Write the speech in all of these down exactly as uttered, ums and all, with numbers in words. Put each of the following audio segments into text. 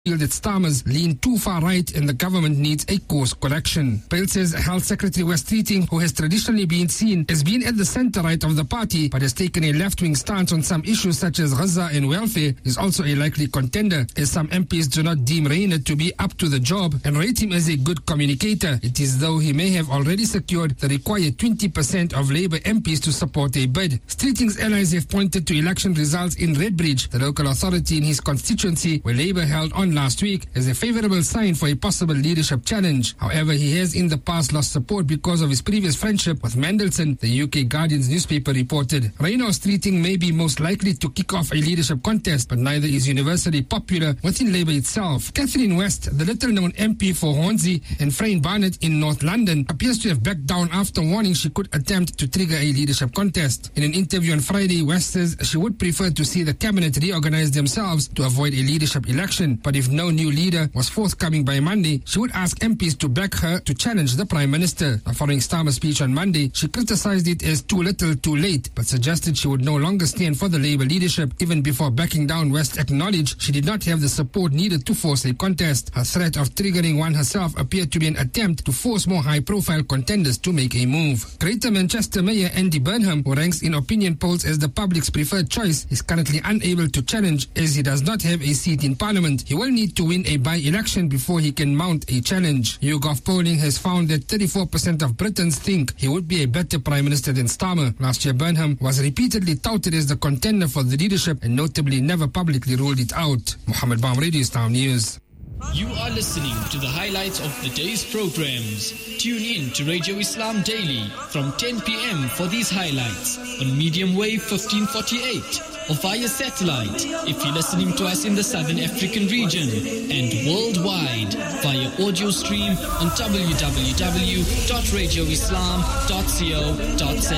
that Starmer's lean too far right and the government needs a course correction. Pale says Health Secretary Wes Streeting, who has traditionally been seen as being at the center right of the party but has taken a left-wing stance on some issues such as Gaza and welfare, is also a likely contender, as some M Ps do not deem Rayner to be up to the job and rate him as a good communicator. It is though he may have already secured the required twenty percent of Labour M Ps to support a bid. Streeting's allies have pointed to election results in Redbridge, the local authority in his constituency where Labour held on last week, as a favourable sign for a possible leadership challenge. However, he has in the past lost support because of his previous friendship with Mandelson, the U K Guardian's newspaper reported. Rayner or Streeting may be most likely to kick off a leadership contest, but neither is universally popular within Labour itself. Catherine West, the little-known M P for Hornsey and Frayne Barnett in North London, appears to have backed down after warning she could attempt to trigger a leadership contest. In an interview on Friday, West says she would prefer to see the cabinet reorganize themselves to avoid a leadership election, but if no new leader was forthcoming by Monday, she would ask M Ps to back her to challenge the Prime Minister. Following Starmer's speech on Monday, she criticised it as too little too late, but suggested she would no longer stand for the Labour leadership. Even before backing down, West acknowledged she did not have the support needed to force a contest. Her threat of triggering one herself appeared to be an attempt to force more high-profile contenders to make a move. Greater Manchester Mayor Andy Burnham, who ranks in opinion polls as the public's preferred choice, is currently unable to challenge as he does not have a seat in Parliament. He will need to win a by-election before he can mount a challenge. YouGov polling has found that thirty-four percent of Britons think he would be a better Prime Minister than Starmer. Last year, Burnham was repeatedly touted as the contender for the leadership and notably never publicly ruled it out. Mohammed Baum, Radio Star News. You are listening to the highlights of the day's programs. Tune in to Radio Islam Daily from ten p.m. for these highlights on medium wave fifteen forty-eight or via satellite if you're listening to us in the Southern African region, and worldwide via audio stream on w w w dot radio islam dot co dot z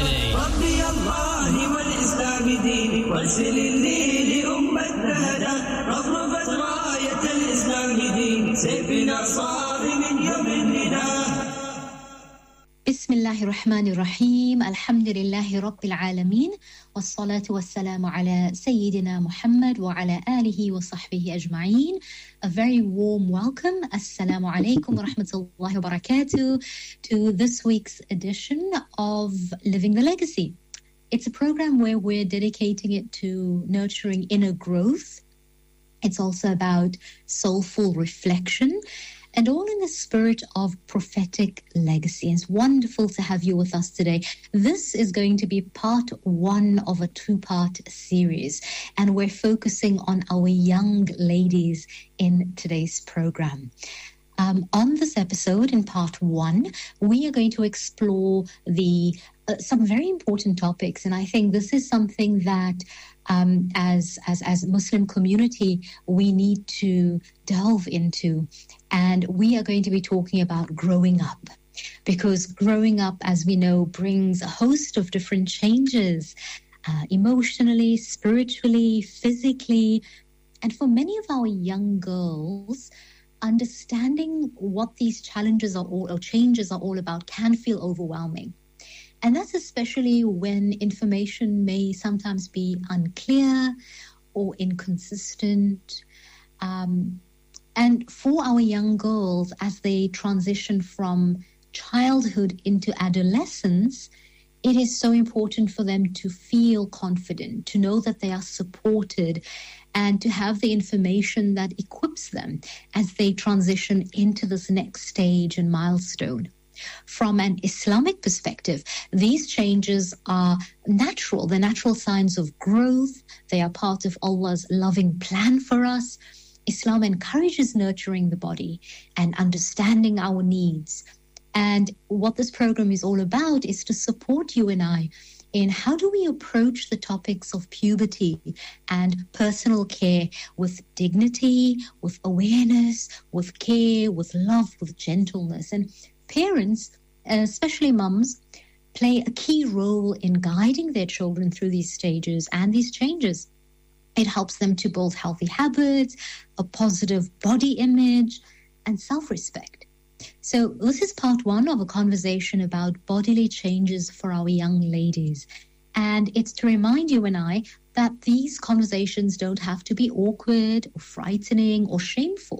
a. بسم الله الرحمن الرحيم الحمد لله رب العالمين والصلاة والسلام على سيدنا محمد وعلى آله وصحبه أجمعين. A very warm welcome. Assalamu alaikum wa rahmatullahi wa barakatuh to this week's edition of Living the Legacy. It's a program where we're dedicating it to nurturing inner growth. It's also about soulful reflection, and all in the spirit of prophetic legacy. It's wonderful to have you with us today. This is going to be part one of a two-part series, and we're focusing on our young ladies in today's program. Um, on this episode, in part one, we are going to explore the uh, some very important topics, and I think this is something that Um, as, as, as Muslim community, we need to delve into. And we are going to be talking about growing up, because growing up, as we know, brings a host of different changes, uh, emotionally, spiritually, physically. And for many of our young girls, understanding what these challenges are all, or changes are all about can feel overwhelming. And that's especially when information may sometimes be unclear or inconsistent. Um, and for our young girls, as they transition from childhood into adolescence, it is so important for them to feel confident, to know that they are supported, and to have the information that equips them as they transition into this next stage and milestone. From an Islamic perspective, these changes are natural. They're natural signs of growth. They are part of Allah's loving plan for us. Islam encourages nurturing the body and understanding our needs. And what this program is all about is to support you and I in how do we approach the topics of puberty and personal care with dignity, with awareness, with care, with love, with gentleness. And parents, especially mums, play a key role in guiding their children through these stages and these changes. It helps them to build healthy habits, a positive body image, and self-respect. So this is part one of a conversation about bodily changes for our young ladies. And it's to remind you and I that these conversations don't have to be awkward or frightening or shameful.